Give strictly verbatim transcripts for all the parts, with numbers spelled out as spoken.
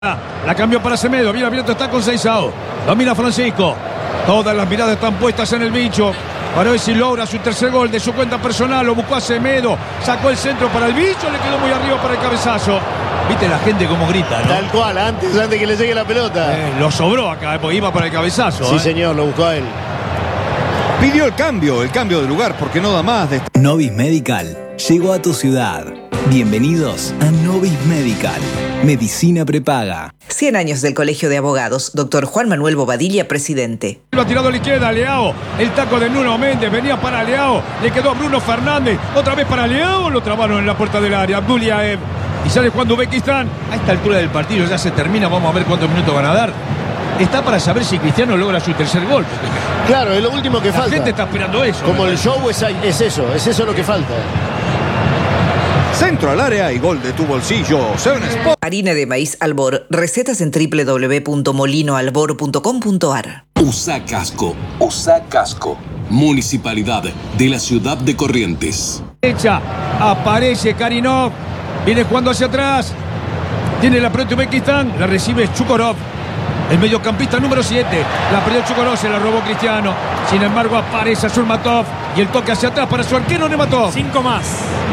La cambió para Semedo, bien abierto está con Seisao. Domina Francisco. Todas las miradas están puestas en el bicho. Para ver si logra su tercer gol de su cuenta personal. Lo buscó a Semedo. Sacó el centro para el bicho. Le quedó muy arriba para el cabezazo. Viste la gente como grita, ¿no? Tal cual, antes, antes que le llegue la pelota. Eh, lo sobró acá, porque iba para el cabezazo. Sí, eh. señor, lo buscó a él. Pidió el cambio, el cambio de lugar, porque no da más de... Novis Medical llegó a tu ciudad. Bienvenidos a Novis Medical. Medicina prepaga. cien años del Colegio de Abogados. Doctor Juan Manuel Bobadilla, presidente. Lo ha tirado a la izquierda, Leao. El taco de Nuno Méndez. Venía para Leao. Le quedó a Bruno Fernández. Otra vez para Leao. Lo trabaron en la puerta del área. Abduliaev. Y sale jugando Uzbekistán. A esta altura del partido ya se termina. Vamos a ver cuántos minutos van a dar. Está para saber si Cristiano logra su tercer gol. Claro, es lo último que la falta. La gente está esperando eso. Como el show es, es eso. Es eso lo que falta. Centro al área y gol de tu bolsillo. Seven Sport. Harina de maíz Albor. Recetas en doble u doble u doble u punto molino albor punto com punto ar. Usa casco. Usa casco. Municipalidad de la ciudad de Corrientes. Derecha. Aparece Karinov. Viene jugando hacia atrás. Tiene la pelota Uzbekistán. La recibe Chukorov. El mediocampista número siete. La perdió Chukorov. Se la robó Cristiano. Sin embargo aparece Surmatov. Y el toque hacia atrás para su arquero Nematov. Cinco más.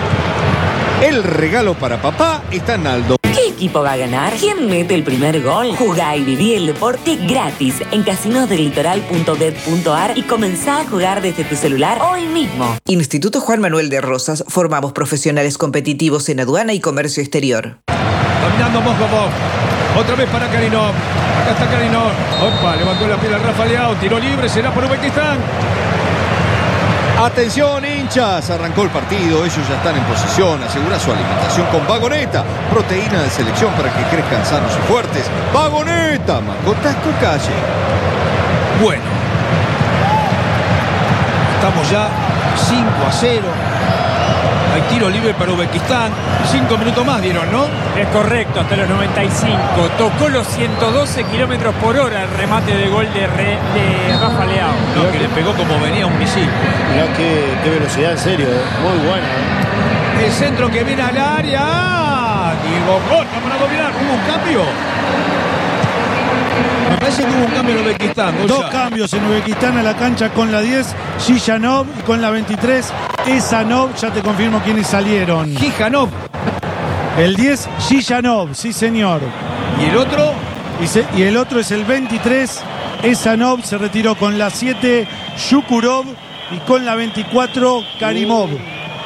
El regalo para papá está en Aldo. ¿Qué equipo va a ganar? ¿Quién mete el primer gol? Jugá y viví el deporte gratis en casinos del litoral punto bet punto ar y comenzá a jugar desde tu celular hoy mismo. Instituto Juan Manuel de Rosas. Formamos profesionales competitivos en aduana y comercio exterior. Dominando Moscovov. Otra vez para Karinov. Acá está Karinov. Opa, levantó la piedra Rafa Leao. Tiro libre, será por Uzbekistán. Atención, hinchas, arrancó el partido, ellos ya están en posición, asegura su alimentación con Vagoneta, proteína de selección para que crezcan sanos y fuertes. Vagoneta, mascotas con calle. Bueno, estamos ya cinco a cero. Hay tiro libre para Uzbekistán. cinco minutos más dieron, ¿no? Es correcto, hasta los noventa y cinco. Tocó los ciento doce kilómetros por hora el remate de gol de, re, de Rafa Leao. No, que le pegó como venía un misil. Mirá qué, qué velocidad, en serio. ¿eh? Muy buena. ¿eh? El centro que viene al área. Diego Costa para dominar. ¿Hubo un cambio? Me parece que hubo un cambio en Uzbekistán. Dos cambios en Uzbekistán a la cancha con la diez, Zhijanov, y con la veintitrés, Esanov. Ya te confirmo quiénes salieron. Zhijanov. El diez, Zhijanov, sí señor. ¿Y el otro? Y, se, y el otro es el veintitrés, Esanov. Se retiró con la siete, Shukurov, y con la veinticuatro, Karimov. Uh, bueno.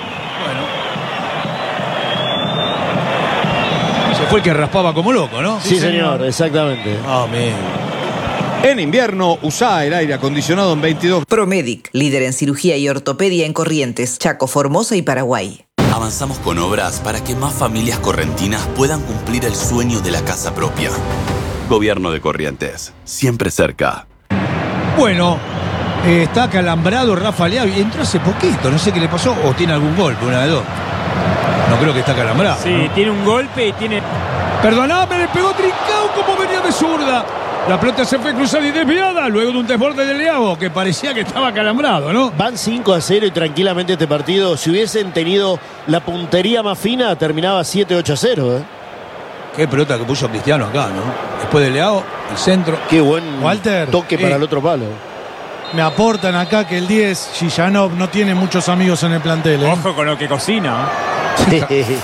Se fue el que raspaba como loco, ¿no? Sí, sí señor. señor, exactamente. Amén. En invierno, usa el aire acondicionado en veintidós. Promedic, líder en cirugía y ortopedia en Corrientes, Chaco, Formosa y Paraguay. Avanzamos con obras para que más familias correntinas puedan cumplir el sueño de la casa propia. Gobierno de Corrientes, siempre cerca. Bueno, eh, está acalambrado Rafa Leao y entró hace poquito. No sé qué le pasó o tiene algún golpe, una de dos. No creo que está acalambrado. Sí, ¿no? Tiene un golpe y tiene... Perdoname, le pegó Trincao como venía de zurda. La pelota se fue cruzada y desviada luego de un desborde de Leao que parecía que estaba acalambrado, ¿no? Van cinco a cero y tranquilamente este partido, si hubiesen tenido la puntería más fina, terminaba siete ocho a cero. ¿eh? Qué pelota que puso Cristiano acá, ¿no? Después de Leao, el centro. Qué buen Walter, toque para eh, el otro palo. Me aportan acá que el diez, Zhijanov, no tiene muchos amigos en el plantel. ¿eh? Ojo con lo que cocina. Qué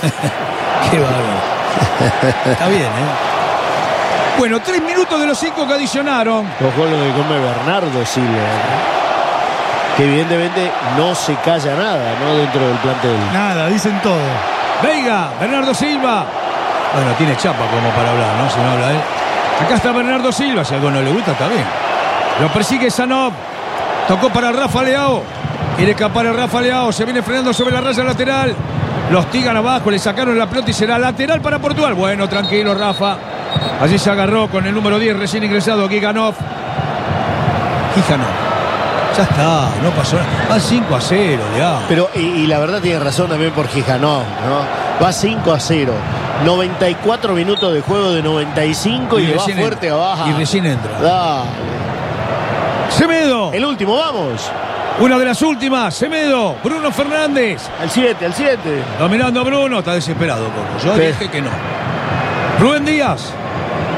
bárbaro. Está bien, ¿eh? Bueno, tres minutos de los cinco que adicionaron. Ojo lo que come Bernardo Silva. ¿no? Que evidentemente no se calla nada, ¿no? Dentro del plantel. Nada, dicen todo. Veiga, Bernardo Silva. Bueno, tiene chapa como para hablar, ¿no? Si no habla él. Acá está Bernardo Silva. Si algo no le gusta, está bien. Lo persigue Sanov. Tocó para Rafa Leao. Quiere escapar el Rafa Leao. Se viene frenando sobre la raya lateral. Los tigan abajo. Le sacaron la pelota y será lateral para Portugal. Bueno, tranquilo, Rafa. Allí se agarró con el número diez recién ingresado, Giganov. Giganov. Ya está, no pasó nada. Va cinco a cero, Leao. Pero, y, y la verdad tiene razón también por Giganov, ¿no? Va cinco a cero. noventa y cuatro minutos de juego de noventa y cinco y, y va fuerte entra. abajo. Y recién entra. Dale. Semedo. El último, vamos. Una de las últimas, Semedo, Bruno Fernández. Al siete, al siete. Dominando a Bruno, está desesperado, Coco. Yo Pero... dije que no. Rubén Díaz.